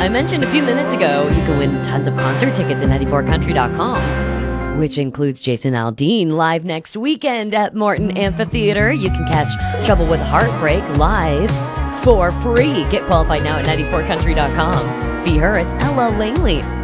I mentioned a few minutes ago, you can win tons of concert tickets at 94country.com, which includes Jason Aldean live next weekend at Morton Amphitheater. You can catch Trouble with Heartbreak live for free. Get qualified now at 94country.com. Be her, it's Ella Langley.